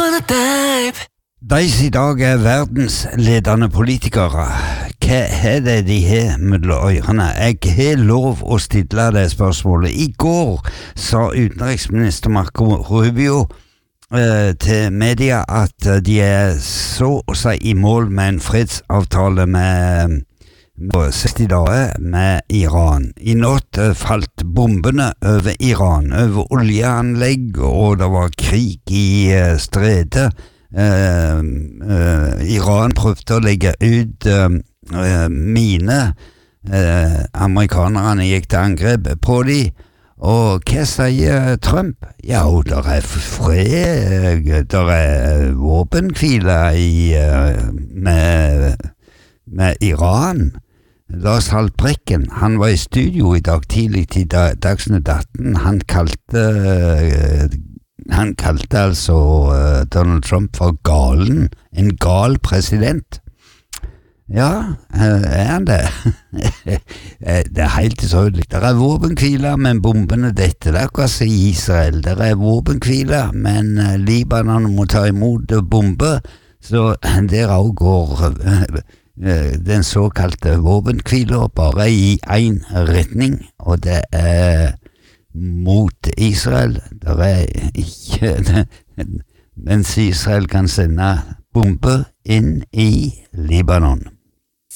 De som I dag verdensledende politikere, hva det de har mellom ørene? Jeg har lov å stille det spørsmålet. I går sa utenriksminister Marco Rubio til media at de så å si I mål med en fredsavtale med 60 dager med Iran. I natt falt bombene over Iran, over oljeanlegg, og det var krig I stredet. Iran prøvde å legge ut mine. Amerikanerne gikk til angrep på de. Og hva sier Trump? Ja, der fred, der våpenhvile med Iran. Lars Haltbrekken, han var I studio I dag tidlig til Dagsnytt 18. Han kalte altså Donald Trump for galen, en gal president. Ja, han det? Det helt utrolig. Det våpenhvile, men bombene dette. Det akkurat som I Israel. Det våpenhvile, men Libanon må ta imot bomber, så der også går den såkalte våpenhvile bare I en retning, og det mot Israel. Det ikke mens Israel kan sende bomber inn I Libanon.